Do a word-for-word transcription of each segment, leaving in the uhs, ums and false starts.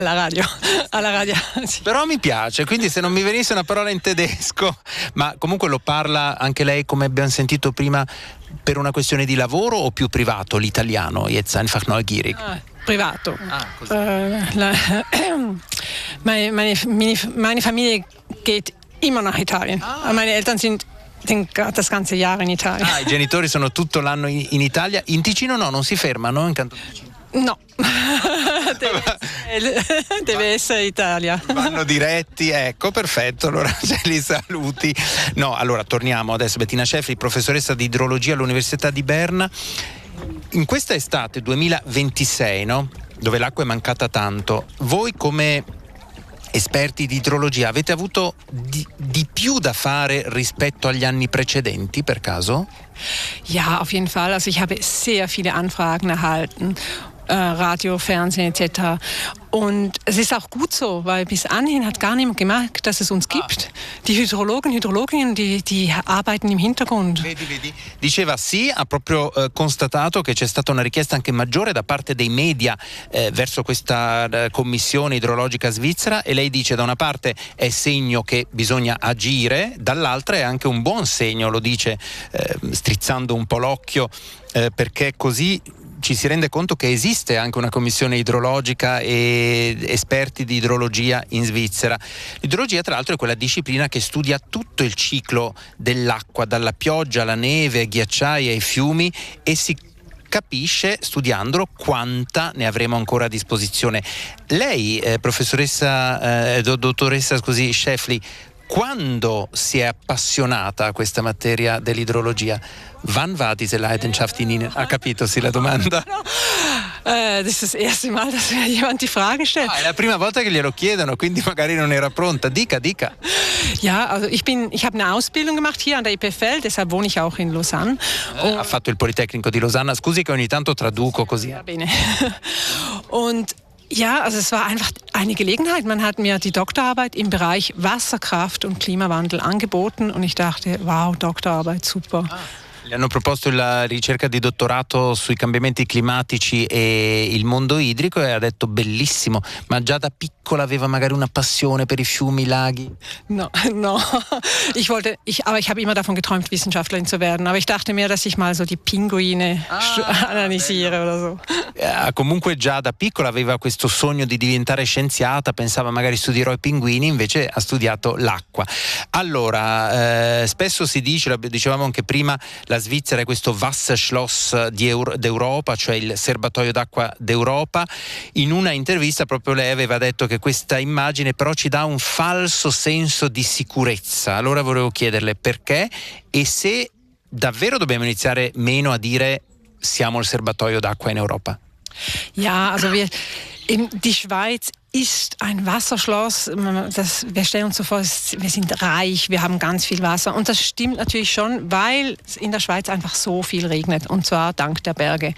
Alla radio, alla radio. Sì. Però mi piace, quindi se non mi venisse una parola in tedesco, ma comunque lo parla anche lei, come abbiamo sentito prima, per una questione di lavoro o più privato, l'italiano? Jetzt einfach neugierig. Ah, privato. Ah, così. Äh, la, meine, meine, meine Familie geht immer nach Italien. Ah. Meine Eltern sind das ganze Jahr in Italia. Ah, i genitori sono tutto l'anno in, in Italia. In Ticino no, non si fermano in Canton Ticino? No, deve, essere, deve essere Italia. Vanno diretti, ecco, perfetto, allora ce li saluti. No, allora torniamo adesso. Bettina Schäfli, professoressa di idrologia all'Università di Berna. In questa estate duemilaventisei, no? Dove l'acqua è mancata tanto, voi come esperti di idrologia avete avuto di, di più da fare rispetto agli anni precedenti, per caso? Ja, auf jeden Fall. Also ich habe sehr viele Anfragen erhalten. Radio, Fernsehen et cetera. Und es ist auch gut so, weil bis anhin hat gar niemand gemerkt, dass es uns gibt. Ah. Die Hydrologen, Hydrologinnen, die, die arbeiten im Hintergrund. Vedi, vedi. Diceva sì, ha proprio eh, constatato che c'è stata una richiesta anche maggiore da parte dei media eh, verso questa eh, commissione idrologica svizzera, e lei dice da una parte è segno che bisogna agire, dall'altra è anche un buon segno, lo dice eh, strizzando un po' l'occhio, eh, perché così ci si rende conto che esiste anche una commissione idrologica e esperti di idrologia in Svizzera. L'idrologia, tra l'altro, è quella disciplina che studia tutto il ciclo dell'acqua, dalla pioggia alla neve, ai ghiacciai, ai fiumi, e si capisce studiandolo quanta ne avremo ancora a disposizione. Lei, eh, professoressa, eh, dottoressa, scusi, Schäfli, quando si è appassionata a questa materia dell'idrologia? Wann war diese Leidenschaft in Ihnen? Ha capito, sì, la domanda? Äh, das ist das erste Mal, dass mir jemand die Frage stellt. Ah, è la prima volta che glielo chiedono, quindi magari non era pronta. Dica, dica. Ja, also ich bin, ich habe eine Ausbildung gemacht hier an der I P F L, deshalb wohne ich auch in Lausanne. Eh, ha fatto il Politecnico di Losanna. Scusi che ogni tanto traduco così. Ja, bene. Und ja, also es war einfach eine Gelegenheit. Man hat mir die Doktorarbeit im Bereich Wasserkraft und Klimawandel angeboten und ich dachte, wow, Doktorarbeit, super. Ah. Le hanno proposto la ricerca di dottorato sui cambiamenti climatici e il mondo idrico e ha detto bellissimo, ma già da piccola aveva magari una passione per i fiumi, i laghi? No, no. Ich wollte, ich, aber ich habe immer davon geträumt, Wissenschaftlerin zu werden. Aber ich dachte mir, dass ich mal so die Pinguine ah, analysiere bello. Oder so. Eh, comunque già da piccola aveva questo sogno di diventare scienziata, pensava magari studierò i pinguini, invece ha studiato l'acqua. Allora, eh, spesso si dice, dicevamo anche prima, la Svizzera è questo Wasserschloss di Euro, d'Europa, cioè il serbatoio d'acqua d'Europa. In una intervista proprio lei aveva detto che questa immagine però ci dà un falso senso di sicurezza. Allora volevo chiederle perché e se davvero dobbiamo iniziare meno a dire siamo il serbatoio d'acqua in Europa. Ja, also wir, in die Schweiz ist ein Wasserschloss. Das, wir stellen uns so vor, wir sind reich, wir haben ganz viel Wasser. Und das stimmt natürlich schon, weil in der Schweiz einfach so viel regnet. Und zwar dank der Berge.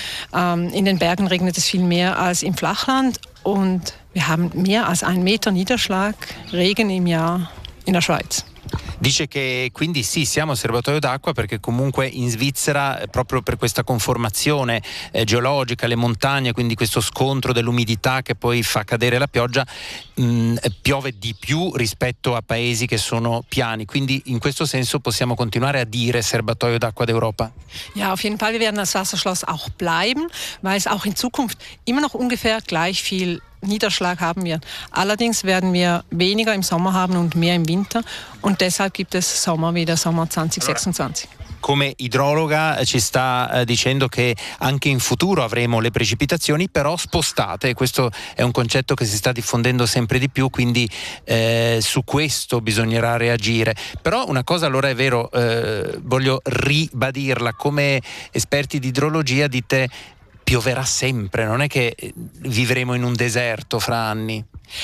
Ähm, in den Bergen regnet es viel mehr als im Flachland. Und wir haben mehr als einen Meter Niederschlag, Regen im Jahr in der Schweiz. Dice che quindi sì, siamo il serbatoio d'acqua perché comunque in Svizzera, proprio per questa conformazione eh, geologica, le montagne, quindi questo scontro dell'umidità che poi fa cadere la pioggia, mh, piove di più rispetto a paesi che sono piani. Quindi in questo senso possiamo continuare a dire serbatoio d'acqua d'Europa? Ja, auf jeden Fall, wir werden als Wasserschloss auch bleiben, weil es auch in Zukunft immer noch ungefähr gleich viel Niederschlag haben wir. Allerdings werden wir weniger im Sommer haben und mehr im Winter und deshalb gibt es Sommer wie der Sommer zweitausendsechsundzwanzig. Come idrologa ci sta eh, dicendo che anche in futuro avremo le precipitazioni però spostate, questo è un concetto che si sta diffondendo sempre di più, quindi eh, su questo bisognerà reagire. Però una cosa allora è vero, eh, voglio ribadirla, come esperti di idrologia dite pioverà sempre, non è che vivremo in un deserto fra anni.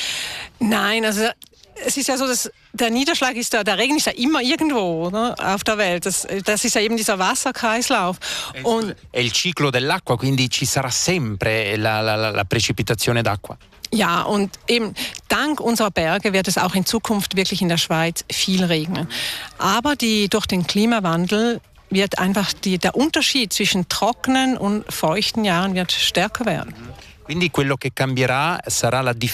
Nein, also es ist ja so, dass der Niederschlag ist da, der Regen ist ja immer irgendwo, ne, auf der Welt. Das, das ist ja eben dieser Wasserkreislauf. Und è il ciclo dell'acqua, quindi ci sarà sempre la, la, la precipitazione d'acqua. Ja, und eben dank unserer Berge wird es auch in Zukunft wirklich in der Schweiz viel regnen. Aber die, durch den Klimawandel wird einfach die, der Unterschied zwischen trockenen und feuchten Jahren wird stärker werden. Quindi quello che cambierà sarà la differenza